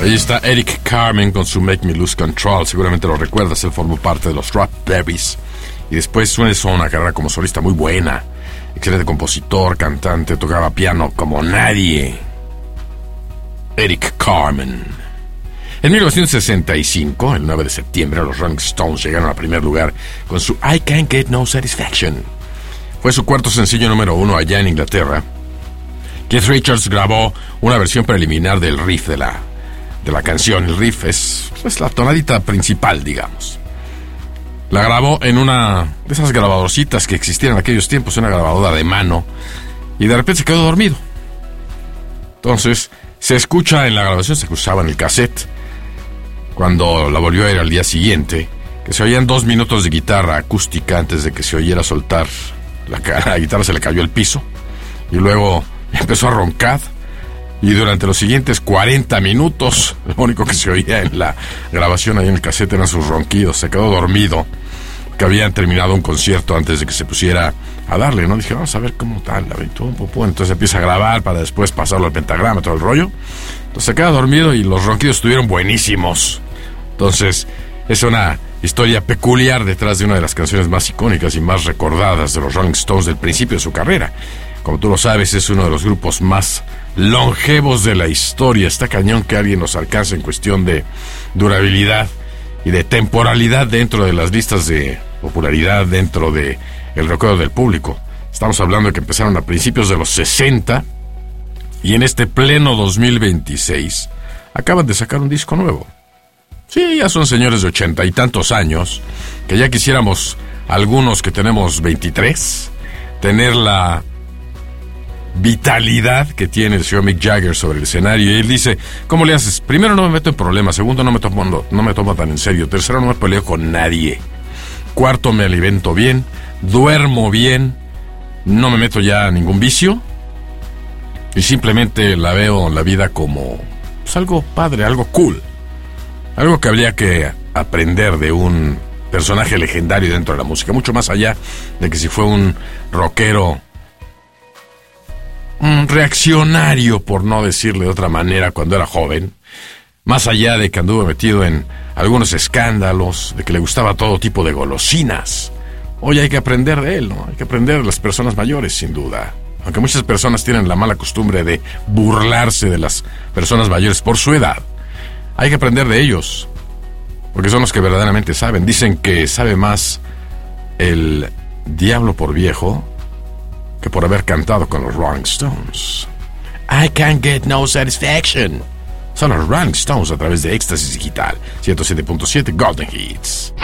Ahí está Eric Carmen con su Make Me Lose Control. Seguramente lo recuerdas, él formó parte de los Raspberries. Y después hizo una carrera como solista muy buena. Excelente compositor, cantante, tocaba piano como nadie. Eric Carmen. En 1965, el 9 de septiembre, los Rolling Stones llegaron al primer lugar con su I Can't Get No Satisfaction. Fue su cuarto sencillo número 1 allá en Inglaterra. Keith Richards grabó una versión preliminar del riff de la canción. El riff es la tonadita principal, digamos. La grabó en una de esas grabadorcitas que existían en aquellos tiempos, una grabadora de mano, y de repente se quedó dormido. Entonces, se escucha en la grabación, se escuchaba en el cassette, cuando la volvió a ir al día siguiente, que se oían 2 minutos de guitarra acústica antes de que se oyera soltar la guitarra. Se le cayó al piso, y luego empezó a roncar. Y durante los siguientes 40 minutos, lo único que se oía en la grabación ahí en el cassette eran sus ronquidos. Se quedó dormido, que habían terminado un concierto antes de que se pusiera a darle, ¿no? Dije, vamos a ver cómo tal, entonces empieza a grabar para después pasarlo al pentagrama, todo el rollo. Entonces se queda dormido y los ronquidos estuvieron buenísimos. Entonces, es una historia peculiar detrás de una de las canciones más icónicas y más recordadas de los Rolling Stones del principio de su carrera. Como tú lo sabes, es uno de los grupos más longevos de la historia. Está cañón que alguien los alcance en cuestión de durabilidad y de temporalidad dentro de las listas de popularidad, dentro de el recuerdo del público. Estamos hablando de que empezaron a principios de los 60 y en este pleno 2026 acaban de sacar un disco nuevo. Sí, ya son señores de 80 y tantos años, que ya quisiéramos algunos que tenemos 23 tener la vitalidad que tiene el señor Mick Jagger sobre el escenario. Y él dice, ¿cómo le haces? Primero, no me meto en problemas. Segundo, no me tomo tan en serio. Tercero, no me peleo con nadie. Cuarto, me alimento bien, duermo bien, no me meto ya a ningún vicio y simplemente la veo la vida como pues, algo padre, algo cool, algo que habría que aprender de un personaje legendario dentro de la música, mucho más allá de que si fue un rockero reaccionario, por no decirle de otra manera, cuando era joven, más allá de que anduvo metido en algunos escándalos, de que le gustaba todo tipo de golosinas. Hoy hay que aprender de él, ¿no? Hay que aprender de las personas mayores, sin duda. Aunque muchas personas tienen la mala costumbre de burlarse de las personas mayores por su edad, hay que aprender de ellos, porque son los que verdaderamente saben. Dicen que sabe más el diablo por viejo que por haber cantado con los Rolling Stones. I can't get no satisfaction. Son los Rolling Stones a través de Éxtasis Digital 107.7 Golden Hits.